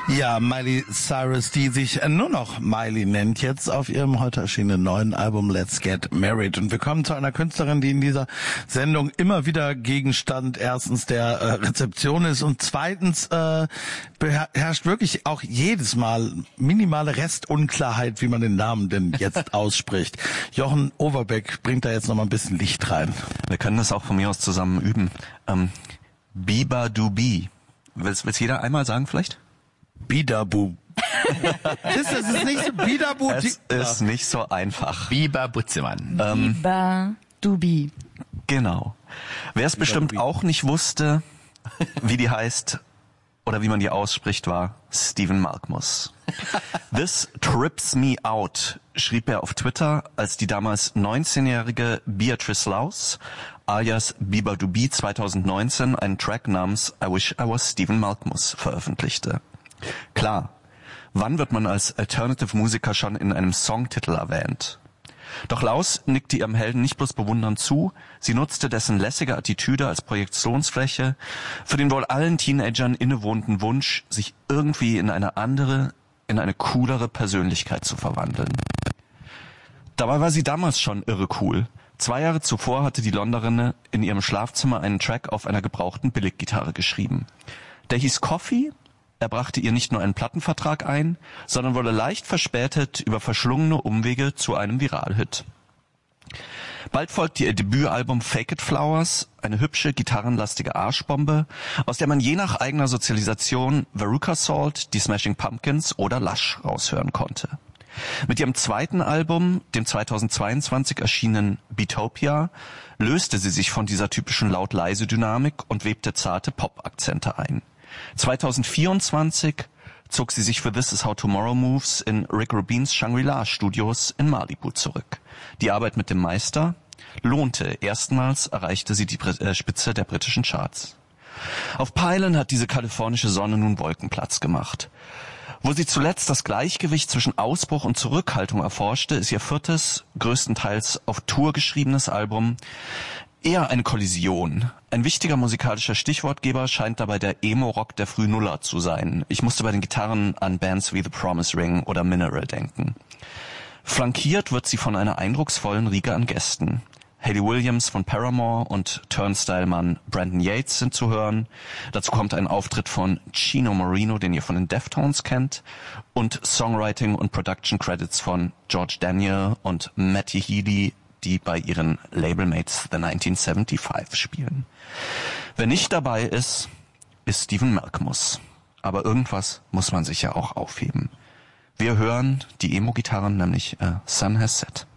Ja, Miley Cyrus, die sich nur noch Miley nennt, jetzt auf ihrem heute erschienenen neuen Album Let's Get Married. Und wir kommen zu einer Künstlerin, die in dieser Sendung immer wieder Gegenstand erstens der Rezeption ist und zweitens beherrscht wirklich auch jedes Mal minimale Restunklarheit, wie man den Namen denn jetzt ausspricht. Jochen Overbeck bringt da jetzt noch mal ein bisschen Licht rein. Wir können das auch von mir aus zusammen üben. Biba Dubi. Will's jeder einmal sagen vielleicht? Bidabu. Das ist nicht so Bidabu. Es ist nicht so einfach. Biba Butzemann. Biba Dubi. Genau. Wer es bestimmt Dubi auch nicht wusste, wie die heißt oder wie man die ausspricht, war Stephen Malkmus. This trips me out, schrieb er auf Twitter, als die damals 19-jährige Beatrice Laus alias Biba Dubi 2019 einen Track namens I Wish I Was Stephen Malkmus veröffentlichte. Klar, wann wird man als Alternative-Musiker schon in einem Songtitel erwähnt? Doch Laus nickte ihrem Helden nicht bloß bewundernd zu, sie nutzte dessen lässige Attitüde als Projektionsfläche für den wohl allen Teenagern innewohnenden Wunsch, sich irgendwie in eine andere, in eine coolere Persönlichkeit zu verwandeln. Dabei war sie damals schon irre cool. 2 Jahre zuvor hatte die Londonerin in ihrem Schlafzimmer einen Track auf einer gebrauchten Billiggitarre geschrieben. Der hieß Coffee, er brachte ihr nicht nur einen Plattenvertrag ein, sondern wurde leicht verspätet über verschlungene Umwege zu einem Viralhit. Bald folgte ihr Debütalbum Fake It Flowers, eine hübsche, gitarrenlastige Arschbombe, aus der man je nach eigener Sozialisation Veruca Salt, die Smashing Pumpkins oder Lush raushören konnte. Mit ihrem zweiten Album, dem 2022 erschienenen Beatopia, löste sie sich von dieser typischen Laut-Leise-Dynamik und webte zarte Pop-Akzente ein. 2024 zog sie sich für This Is How Tomorrow Moves in Rick Rubins Shangri-La Studios in Malibu zurück. Die Arbeit mit dem Meister lohnte. Erstmals erreichte sie die Spitze der britischen Charts. Auf Peilen hat diese kalifornische Sonne nun Wolkenplatz gemacht. Wo sie zuletzt das Gleichgewicht zwischen Ausbruch und Zurückhaltung erforschte, ist ihr 4., größtenteils auf Tour geschriebenes Album eher eine Kollision. Ein wichtiger musikalischer Stichwortgeber scheint dabei der Emo-Rock der Frühnuller zu sein. Ich musste bei den Gitarren an Bands wie The Promise Ring oder Mineral denken. Flankiert wird sie von einer eindrucksvollen Riege an Gästen. Hayley Williams von Paramore und Turnstile-Mann Brandon Yates sind zu hören. Dazu kommt ein Auftritt von Chino Moreno, den ihr von den Deftones kennt, und Songwriting und Production Credits von George Daniel und Matty Healy, die bei ihren Labelmates The 1975 spielen. Wer nicht dabei ist, ist Stephen Malkmus. Aber irgendwas muss man sich ja auch aufheben. Wir hören die Emo-Gitarren, nämlich Sun Has Set.